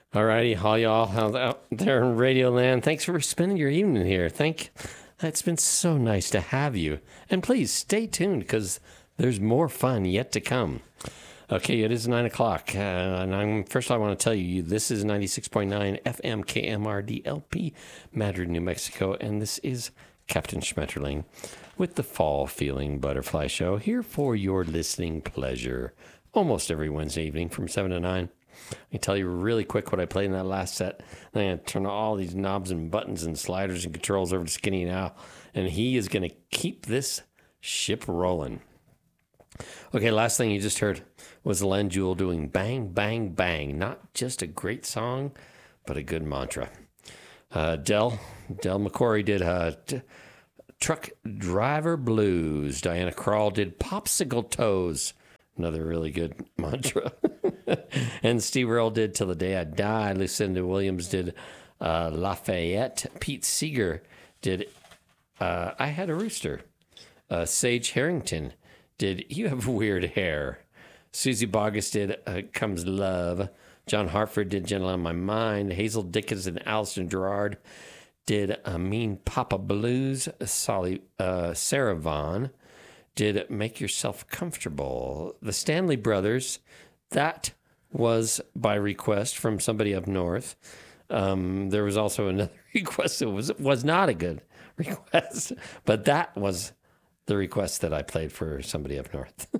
All righty, all y'all out there in Radio Land. Thanks for spending your evening here. It's been so nice to have you. And please stay tuned because there's more fun yet to come. Okay, it is 9 o'clock. First, I want to tell you, this is 96.9 FM KMRDLP, Madrid, New Mexico. And this is Captain Schmetterling with the Fall Feeling Butterfly Show here for your listening pleasure almost every Wednesday evening from 7 to 9. I can tell you really quick what I played in that last set. Then I'm going to turn all these knobs and buttons and sliders and controls over to Skinny now. And he is going to keep this ship rolling. Okay, last thing you just heard was Len Jewell doing Bang, Bang, Bang. Not just a great song, but a good mantra. Del McCoury did Truck Driver Blues. Diana Krall did Popsicle Toes. Another really good mantra. And Steve Earle did Till the Day I Die. Lucinda Williams did Lafayette. Pete Seeger did I Had a Rooster. Sage Harrington did You Have Weird Hair. Susie Boggess did Comes Love. John Hartford did Gentle on My Mind. Hazel Dickens and Allison Gerard did Mean Papa Blues. Sarah Vaughan did Make Yourself Comfortable. The Stanley Brothers, that was by request from somebody up north. There was also another request that was not a good request, but that was the request that I played for somebody up north.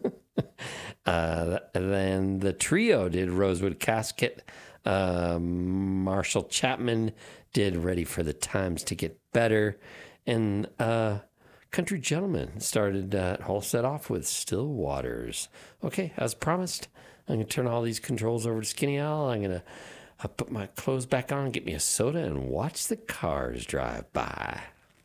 Then the trio did Rosewood Casket. Marshall Chapman did Ready for the Times to Get Better. And Country Gentleman started that whole set off with Still Waters. Okay, as promised, I'm going to turn all these controls over to Skinny Al. I'm going to put my clothes back on, get me a soda, and watch the cars drive by.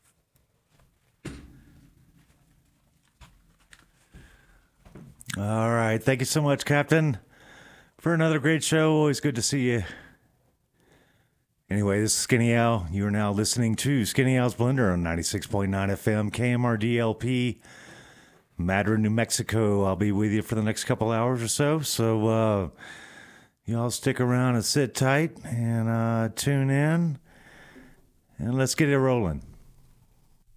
All right. Thank you so much, Captain, for another great show. Always good to see you. Anyway, this is Skinny Al. You are now listening to Skinny Al's Blender on 96.9 FM, KMRDLP, Madrid, New Mexico. I'll be with you for the next couple hours or so. So y'all stick around and sit tight and tune in. And let's get it rolling.